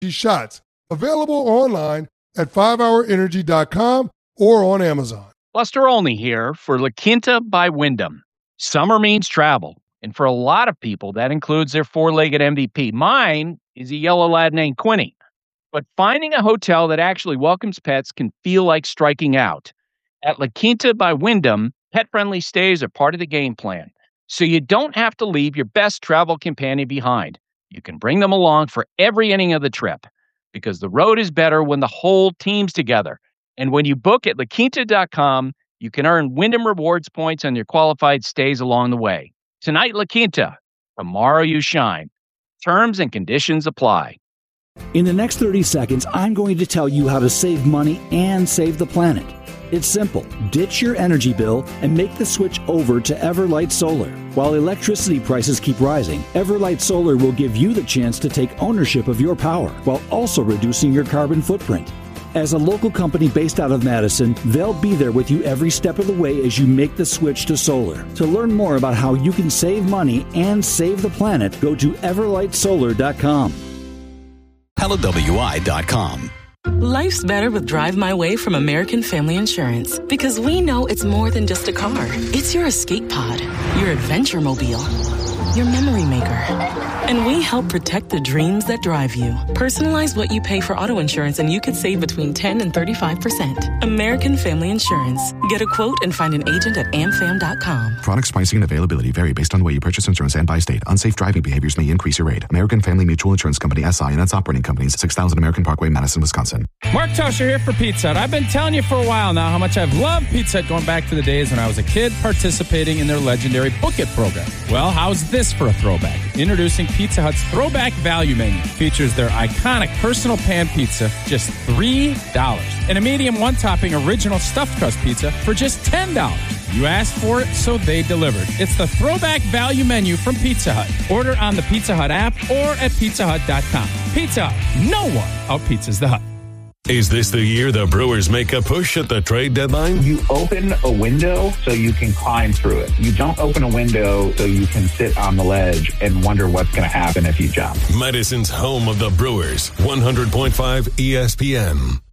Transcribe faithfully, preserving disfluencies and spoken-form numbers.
shots. Available online at five hour energy dot com or on Amazon. Buster Olney here for La Quinta by Wyndham. Summer means travel, and for a lot of people, that includes their four-legged M V P. Mine is a yellow lad named Quinny. But finding a hotel that actually welcomes pets can feel like striking out. At La Quinta by Wyndham, pet-friendly stays are part of the game plan, so you don't have to leave your best travel companion behind. You can bring them along for every inning of the trip, because the road is better when the whole team's together. And when you book at la quinta dot com, you can earn Wyndham Rewards points on your qualified stays along the way. Tonight, La Quinta. Tomorrow, you shine. Terms and conditions apply. In the next thirty seconds, I'm going to tell you how to save money and save the planet. It's simple. Ditch your energy bill and make the switch over to Everlight Solar. While electricity prices keep rising, Everlight Solar will give you the chance to take ownership of your power while also reducing your carbon footprint. As a local company based out of Madison, they'll be there with you every step of the way as you make the switch to solar. To learn more about how you can save money and save the planet, go to everlight solar dot com. L W I dot com. Life's better with Drive My Way from American Family Insurance, because we know it's more than just a car. It's your escape pod, your adventure mobile, your memory maker. And we help protect the dreams that drive you. Personalize what you pay for auto insurance and you could save between ten and thirty-five percent. American Family Insurance. Get a quote and find an agent at am fam dot com. Products, pricing, and availability vary based on the way you purchase insurance and by state. Unsafe driving behaviors may increase your rate. American Family Mutual Insurance Company, S I and its operating companies, six thousand American Parkway, Madison, Wisconsin. Mark Tosher here for Pizza Hut. I've been telling you for a while now how much I've loved Pizza Hut going back to the days when I was a kid participating in their legendary Book It program. Well, how's this for a throwback? Introducing Pizza Hut's Throwback Value Menu. Features their iconic personal pan pizza, just three dollars. And a medium one-topping original stuffed crust pizza for just ten dollars. You asked for it, so they delivered. It's the Throwback Value Menu from Pizza Hut. Order on the Pizza Hut app or at pizza hut dot com. Pizza Hut. No one out-pizzas the Hut. Is this the year the Brewers make a push at the trade deadline? You open a window so you can climb through it. You don't open a window so you can sit on the ledge and wonder what's going to happen if you jump. Madison's home of the Brewers, one hundred point five E S P N.